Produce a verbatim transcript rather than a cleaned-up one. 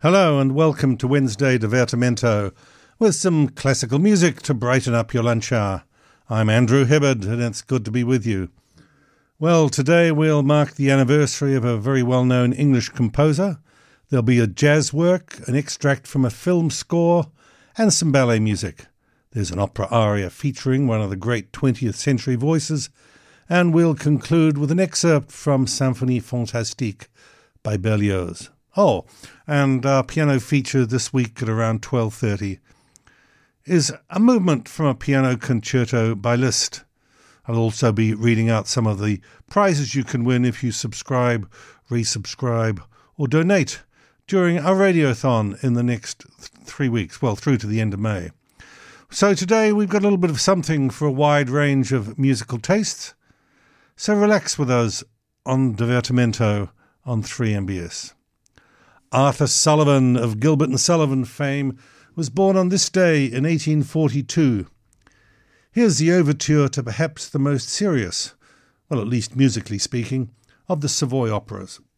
Hello and welcome to Wednesday Divertimento with some classical music to brighten up your lunch hour. I'm Andrew Hibbard and it's good to be with you. Well, today we'll mark the anniversary of a very well-known English composer. There'll be a jazz work, an extract from a film score and some ballet music. There's an opera aria featuring one of the great twentieth century voices, and we'll conclude with an excerpt from Symphonie Fantastique by Berlioz. Oh, and our piano feature this week at around twelve thirty is a movement from a piano concerto by Liszt. I'll also be reading out some of the prizes you can win if you subscribe, resubscribe, or donate during our radiothon in the next th- three weeks, well, through to the end of May. So today we've got a little bit of something for a wide range of musical tastes. So relax with us on Divertimento on three M B S. Arthur Sullivan of Gilbert and Sullivan fame was born on this day in eighteen forty-two. Here's the overture to perhaps the most serious, well, at least musically speaking, of the Savoy operas.